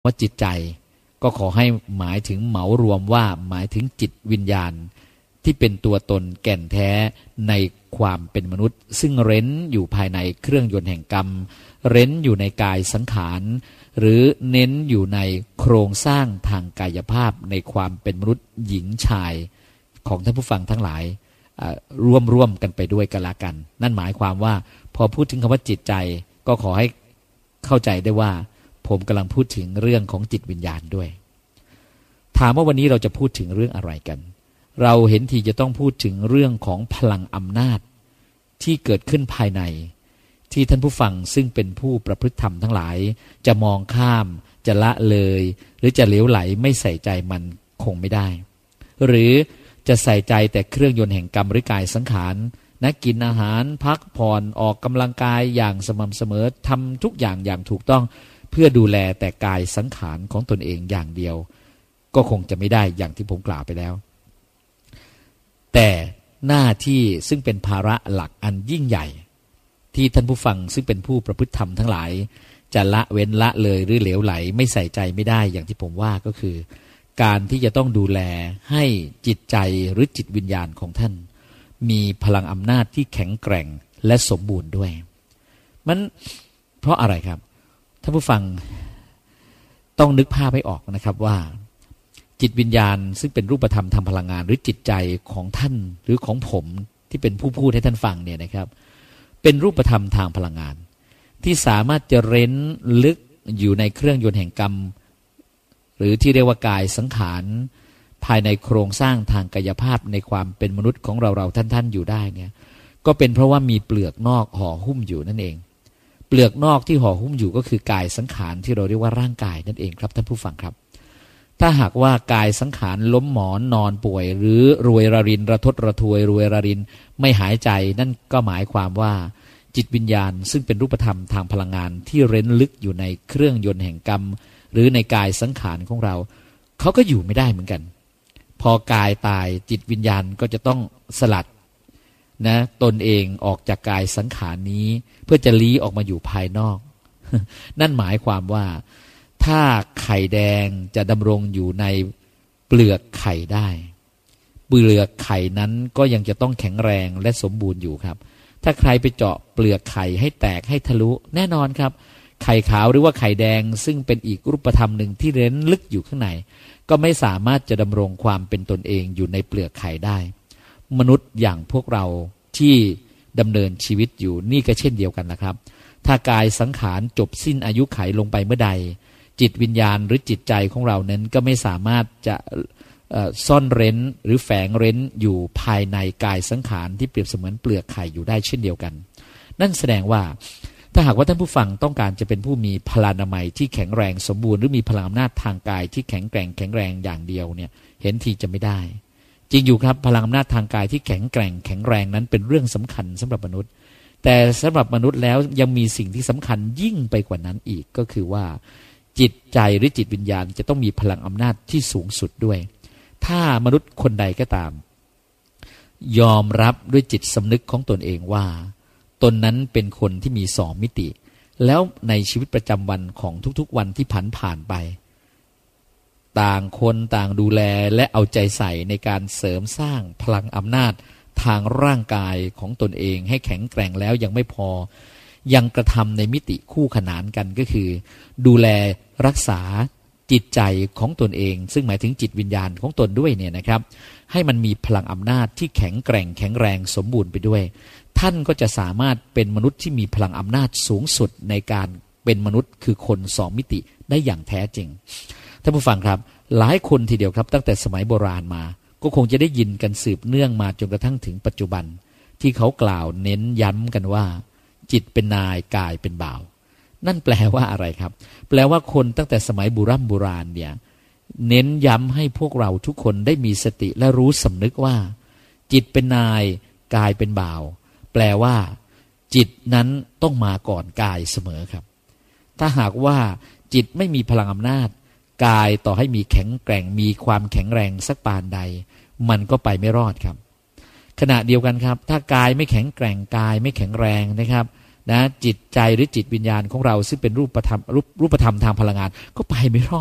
ว่าจิตใจก็ขอให้หมายถึงเหมารวมว่าหมายถึงจิตวิญญาณที่เป็นตัวตนแก่นแท้ในความเป็นมนุษย์ซึ่งเร้นอยู่ภายในเครื่องยนต์แห่งกรรมเร้นอยู่ในกายสังขารหรือเน้นอยู่ในโครงสร้างทางกายภาพในความเป็นมนุษย์หญิงชายของท่านผู้ฟังทั้งหลายร่วมกันไปด้วยกันละกันนั่นหมายความว่าพอพูดถึงคำว่าจิตใจก็ขอให้เข้าใจได้ว่าผมกำลังพูดถึงเรื่องของจิตวิญญาณด้วยถามว่าวันนี้เราจะพูดถึงเรื่องอะไรกันเราเห็นทีจะต้องพูดถึงเรื่องของพลังอำนาจที่เกิดขึ้นภายในที่ท่านผู้ฟังซึ่งเป็นผู้ประพฤติธรรมทั้งหลายจะมองข้ามจะละเลยหรือจะเหลวไหลไม่ใส่ใจมันคงไม่ได้หรือจะใส่ใจแต่เครื่องยนต์แห่งกรรมหรือกายสังขารนะกินอาหารพักผ่อนออกกำลังกายอย่างสม่ำเสมอทำทุกอย่างอย่างถูกต้องเพื่อดูแลแต่กายสังขารของตนเองอย่างเดียวก็คงจะไม่ได้อย่างที่ผมกล่าวไปแล้วแต่หน้าที่ซึ่งเป็นภาระหลักอันยิ่งใหญ่ที่ท่านผู้ฟังซึ่งเป็นผู้ประพฤติธรรมทั้งหลายจะละเว้นละเลยหรือเหลวไหลไม่ใส่ใจไม่ได้อย่างที่ผมว่าก็คือการที่จะต้องดูแลให้จิตใจหรือจิตวิญญาณของท่านมีพลังอำนาจที่แข็งแกร่งและสมบูรณ์ด้วยมันเพราะอะไรครับท่านผู้ฟังต้องนึกภาพให้ออกนะครับว่าจิตวิญญาณซึ่งเป็นรูปธรรมทางพลังงานหรือจิตใจของท่านหรือของผมที่เป็นผู้พูดให้ท่านฟังเนี่ยนะครับเป็นรูปธรรมทางพลังงานที่สามารถจะเร้นลึกอยู่ในเครื่องยนต์แห่งกรรมหรือที่เรียกว่ากายสังขารภายในโครงสร้างทางกายภาพในความเป็นมนุษย์ของเราท่านอยู่ได้เนี่ยก็เป็นเพราะว่ามีเปลือกนอกห่อหุ้มอยู่นั่นเองเปลือกนอกที่ห่อหุ้มอยู่ก็คือกายสังขารที่เราเรียกว่าร่างกายนั่นเองครับท่านผู้ฟังครับถ้าหากว่ากายสังขารล้มหมอนนอนป่วยหรือรวยระรินระทดระทวยรวยระรินไม่หายใจนั่นก็หมายความว่าจิตวิญญาณซึ่งเป็นรูปธรรมทางพลังงานที่เร้นลึกอยู่ในเครื่องยนต์แห่งกรรมหรือในกายสังขารของเราเขาก็อยู่ไม่ได้เหมือนกันพอกายตายจิตวิญญาณก็จะต้องสลัดนะตนเองออกจากกายสังขารนี้เพื่อจะลี้ออกมาอยู่ภายนอก นั่นหมายความว่าถ้าไข่แดงจะดำรงอยู่ในเปลือกไข่ได้เปลือกไข่นั้นก็ยังจะต้องแข็งแรงและสมบูรณ์อยู่ครับถ้าใครไปเจาะเปลือกไข่ให้แตกให้ทะลุแน่นอนครับไข่ขาวหรือว่าไข่แดงซึ่งเป็นอีกรูปธรรมหนึ่งที่เร้นลึกอยู่ข้างในก็ไม่สามารถจะดำรงความเป็นตนเองอยู่ในเปลือกไข่ได้มนุษย์อย่างพวกเราที่ดำเนินชีวิตอยู่นี่ก็เช่นเดียวกันนะครับถ้ากายสังขารจบสิ้นอายุไขลงไปเมื่อใดจิตวิญญาณหรือจิตใจของเรานั้นก็ไม่สามารถจะซ่อนเร้นหรือแฝงเร้นอยู่ภายในกายสังขารที่เปรียบเสมือนเปลือกไข่อยู่ได้เช่นเดียวกันนั่นแสดงว่าถ้าหากว่าท่านผู้ฟังต้องการจะเป็นผู้มีพลานามัยที่แข็งแรงสมบูรณ์หรือมีพลังอำนาจทางกายที่แข็งแรงอย่างเดียวเนี่ยเห็นทีจะไม่ได้จริงอยู่ครับพลังอำนาจทางกายที่แข็งแรงนั้นเป็นเรื่องสำคัญสำหรับมนุษย์แต่สำหรับมนุษย์แล้วยังมีสิ่งที่สำคัญยิ่งไปกว่านั้นอีกก็คือว่าจิตใจหรือจิตวิญญาณจะต้องมีพลังอำนาจที่สูงสุดด้วยถ้ามนุษย์คนใดก็ตามยอมรับด้วยจิตสำนึกของตนเองว่าตนนั้นเป็นคนที่มี2 มิติแล้วในชีวิตประจำวันของทุกๆวันที่ผ่านไปต่างคนต่างดูแลและเอาใจใส่ในการเสริมสร้างพลังอำนาจทางร่างกายของตนเองให้แข็งแกร่งแล้วยังไม่พอยังกระทำในมิติคู่ขนานกันก็คือดูแลรักษาจิตใจของตนเองซึ่งหมายถึงจิตวิญญาณของตนด้วยเนี่ยนะครับให้มันมีพลังอำนาจที่แข็งแรงสมบูรณ์ไปด้วยท่านก็จะสามารถเป็นมนุษย์ที่มีพลังอำนาจสูงสุดในการเป็นมนุษย์คือคน2 มิติได้อย่างแท้จริงท่านผู้ฟังครับหลายคนทีเดียวครับตั้งแต่สมัยโบราณมาก็คงจะได้ยินกันสืบเนื่องมาจนกระทั่งถึงปัจจุบันที่เขากล่าวเน้นย้ำกันว่าจิตเป็นนายกายเป็นบ่าวนั่นแปลว่าอะไรครับแปลว่าคนตั้งแต่สมัยโบราณเนี่ยเน้นย้ำให้พวกเราทุกคนได้มีสติและรู้สำนึกว่าจิตเป็นนายกายเป็นบ่าวแปลว่าจิตนั้นต้องมาก่อนกายเสมอครับถ้าหากว่าจิตไม่มีพลังอำนาจกายต่อให้มีแข็งแกร่งมีความแข็งแรงสักปานใดมันก็ไปไม่รอดครับขณะเดียวกันครับถ้ากายไม่แข็งแกร่งกายไม่แข็งแรงนะครับนะจิตใจหรือจิตวิญญาณของเราซึ่งเป็นรูปธรรมทางพลังงานก็ไปไม่รอด